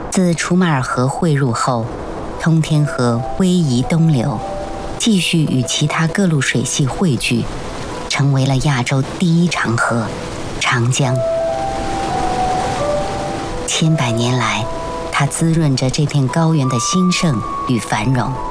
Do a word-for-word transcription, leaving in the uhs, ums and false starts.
自楚马尔河汇入后，通天河逶迤东流，继续与其他各路水系汇聚，成为了亚洲第一长河——长江。千百年来，它滋润着这片高原的兴盛与繁荣。